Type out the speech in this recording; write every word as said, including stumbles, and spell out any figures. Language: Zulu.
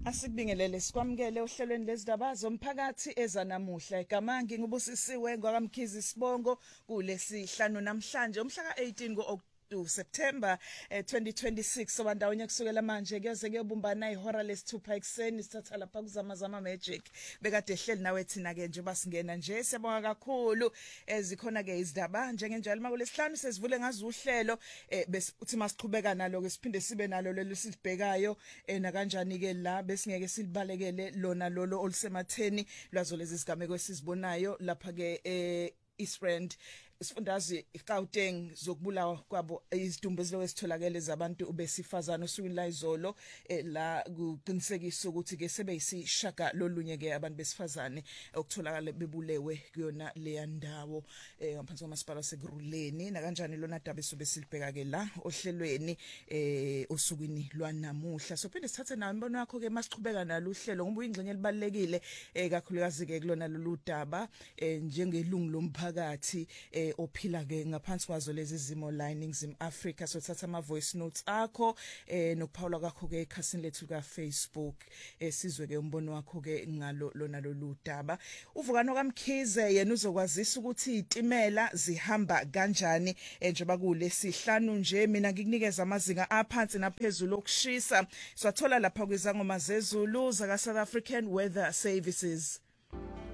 Asikubingelele sikwamukele ohlelweni lezindaba zomphakathi ezanamuhla egamangi ngubusisiwe ngwakamkhizi Sibongo kulesihlanu namhlanje umhla ka-eighteen ngo September eh, twenty twenty-six sobandawonye kusukela manje kuyoze kuyobumbana ihora lesithupha ekseni sithatha lapha kuzamazama magic bekade ehleli nawe thina ke nje basingena nje siyabonga kakhulu ezikhona ke izindaba njengenjalo makulesihlanu sesivule ngazo uhlelo eh, bese uthi masiqhubeka nalo ke siphinde sibe nalo lelo silibhekayo eh, na kanjani ke la besingeke silibalekele lona lolo olusematheni lwazo lezi zigameko esizibonayo lapha ke eh, East Rand isifundazwe iGauteng zokubulawa kwabo izidumbu ezilo esitholakele zabantu besifazana osukwini la izolo eh, la kuqinisekisa ukuthi ke sebeyisishaka lolunye ke abantu besifazane okutholakala bebulewe kuyona le ndawo eh, ngaphansi kwamasipala seGruleni na kanjani lona daba esobe silibheka ke la ohlelweni eh, osukwini lwanamuhla so phinde sithathe nawe imbono yakho ke masiqhubeka nalo uhlelo ngoba uyingxenye elibalekile eh, kakhulukazi ke kulona lolu daba eh, njengelungu lomphakathi eh, ophila ke ngaphansi kwazo lezi zimo linings in Africa so thatha ama voice notes akho eh nokuphawula kwakho ke ekhasini lethu ka Facebook eh sizwe ke umbono wakho ke ngalo lona lolu daba uvukano kaMkhize yena uzokwazisa ukuthi itimela zihamba kanjani njengoba kulesihlanu nje mina ngikunikeza amazinga aphansi naphezulu okushisa swathola lapha kwizangoma zezulu zaka South African Weather Services.